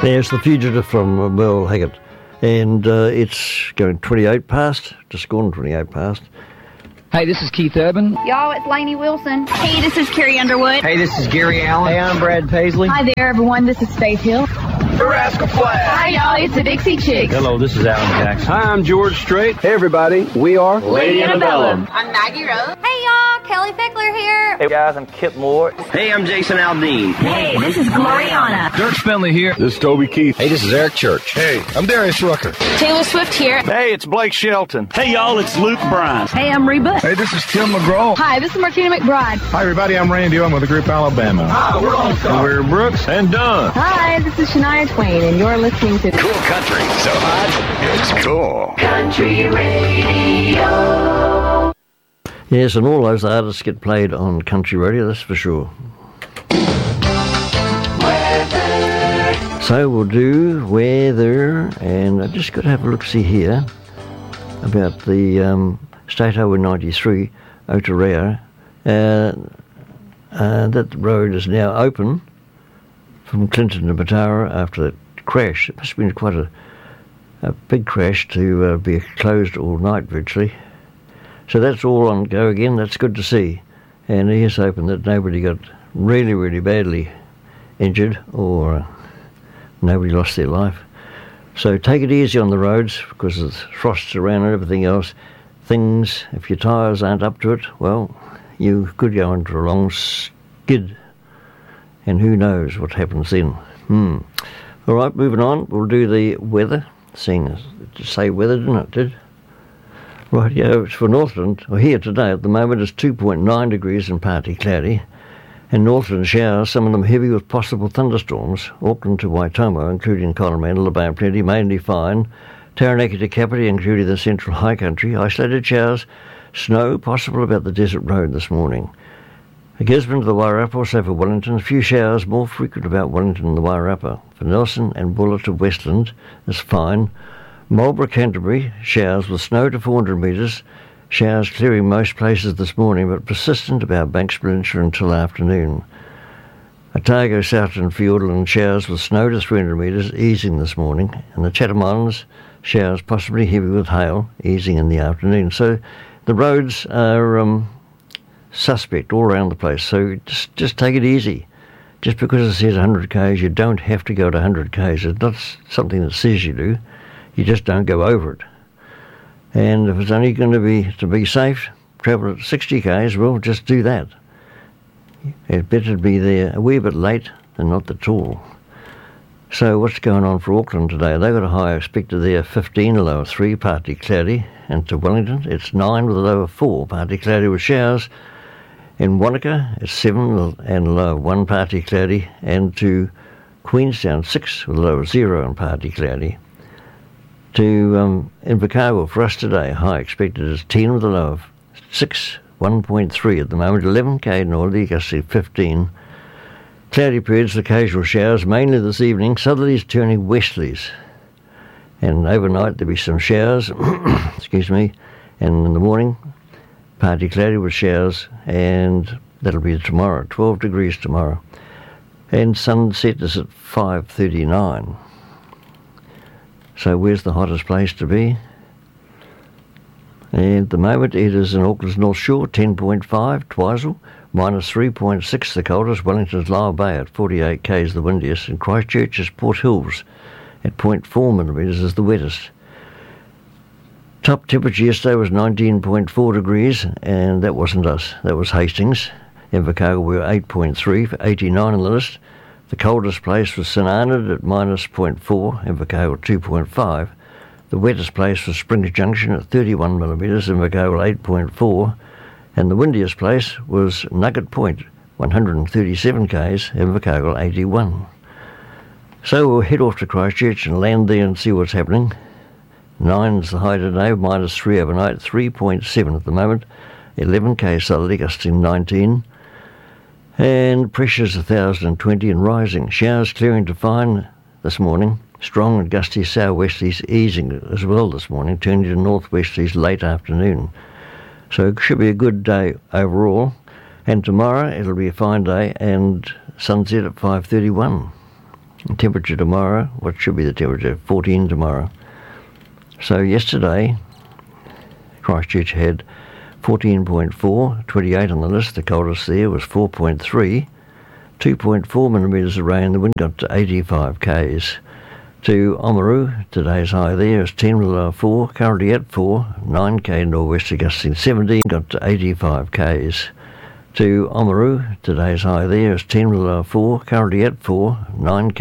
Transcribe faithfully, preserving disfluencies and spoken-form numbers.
There's The Fugitive from uh, Merle Haggard, and uh, it's going twenty-eight past, just gone twenty-eight past. Hey, this is Keith Urban. Y'all, it's Lainey Wilson. Hey, this is Carrie Underwood. Hey, this is Gary Allen. Hey, I'm Brad Paisley. Hi there, everyone. This is Faith Hill. Rascal Flatts. Hi, y'all. It's the Dixie Chicks. Hello, this is Alan Jackson. Hi, I'm George Strait. Hey, everybody. We are Lady Antebellum. I'm Maggie Rose. Hey, y'all. Kelly Fickler here. Hey, guys, I'm Kip Moore. Hey, I'm Jason Aldean. Hey, this is Gloriana. Dirk Spenley here. This is Toby Keith. Hey, this is Eric Church. Hey, I'm Darius Rucker. Taylor Swift here. Hey, it's Blake Shelton. Hey, y'all, it's Luke Bryan. Hey, I'm Reba. Hey, this is Tim McGraw. Hi, this is Martina McBride. Hi, everybody. I'm Randy. I'm with the group Alabama. Hi, we're on top. We're Brooks and Dunn. Hi, this is Shania Twain, and you're listening to Cool country. So hot, it's cool. Country Radio. Yes, and all those artists get played on country radio, that's for sure. Weather. So we'll do weather, and I just got to have a look-see here about the um, State Highway ninety-three, Otaria. Uh, uh, that road is now open from Clinton to Matara after that crash. It must have been quite a, a big crash to uh, be closed all night virtually. So that's all on go again. That's good to see. And it is hoping that nobody got really, really badly injured or uh, nobody lost their life. So take it easy on the roads because there's frosts around and everything else. Things, if your tyres aren't up to it, well, you could go into a long skid. And who knows what happens then. Hmm. All right, moving on. We'll do the weather. Seeing as to say weather, didn't it? Did right? Yeah, it's for Northland. Well, here today at the moment it's two point nine degrees and partly cloudy. And Northland showers, some of them heavy with possible thunderstorms. Auckland to Waitomo, including Coromandel, about plenty, mainly fine. Taranaki to Kapiti, including the central high country. Isolated showers, snow possible about the desert road this morning. Gisborne to the Wairarapa, also for Wellington. A few showers more frequent about Wellington and the Wairarapa. For Nelson and Bulla to Westland is fine. Marlborough, Canterbury, showers with snow to four hundred metres. Showers clearing most places this morning, but persistent about Banks Peninsula until afternoon. Otago, Southern Fiordland, showers with snow to three hundred metres, easing this morning. And the Chatham Islands, showers possibly heavy with hail, easing in the afternoon. So the roads are um, suspect all around the place, so just just take it easy. Just because it says one hundred kays, you don't have to go to one hundred kays. It's not something that says you do. You just don't go over it. And if it's only going to be to be safe, travel at sixty kays, well, just do that. It's better to be there a wee bit late than not at all. So what's going on for Auckland today? They've got a high expected there, fifteen, a low of three, partly cloudy. And to Wellington, it's nine with a low of four, partly cloudy with showers. In Wanaka, it's seven and a low of one, partly cloudy. And to Queenstown, six with a low of zero and partly cloudy. To um, Invercargill for us today, high expected is ten with a low of six, one point three at the moment, eleven k northerly, gusty fifteen. Cloudy periods, occasional showers, mainly this evening, southerlies turning westerlies. And overnight there'll be some showers, excuse me, and in the morning, partly cloudy with showers, and that'll be tomorrow, twelve degrees tomorrow. And sunset is at five thirty-nine. So where's the hottest place to be? And at the moment it is in Auckland's North Shore, ten point five, Twizel, minus three point six the coldest, Wellington's Lower Bay at forty-eight kays the windiest, and Christchurch is Port Hills at zero point four millimetres is the wettest. Top temperature yesterday was nineteen point four degrees, and that wasn't us, that was Hastings. Invercargill we were eight point three, for eighty-nine on the list. The coldest place was St Arnaud at minus zero point four, Invercargill two point five. The wettest place was Springs Junction at thirty-one millimetres, Invercargill eight point four. And the windiest place was Nugget Point, one hundred thirty-seven kays, Invercargill eighty-one. So we'll head off to Christchurch and land there and see what's happening. Nine's the high today, minus three overnight, three point seven at the moment, eleven kays southerly, gusting nineteen. And pressure's one thousand twenty and rising. Showers clearing to fine this morning. Strong and gusty southwesterlies easing as well this morning, turning to northwesterlies late afternoon. So it should be a good day overall. And tomorrow it'll be a fine day and sunset at five thirty-one. And temperature tomorrow, what should be the temperature? fourteen tomorrow. So yesterday, Christchurch had fourteen point four, twenty-eight on the list. The coldest there was four point three, two point four millimetres of rain. The wind got to eighty-five k's. To Oamaru, today's high there is ten below four, currently at four, nine k northwest gusting seventeen, got to eighty-five k's. To Oamaru, today's high there is ten below four, currently at four, nine k